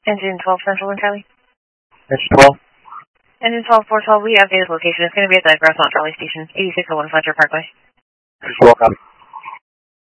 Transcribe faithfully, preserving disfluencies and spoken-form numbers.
Engine twelve Central and Charlie. Engine twelve. Engine twelve four twelve, we updated location. It's going to be at the Grossmont Trolley Station, eighty-six oh one Fletcher Parkway. six twelve, copy.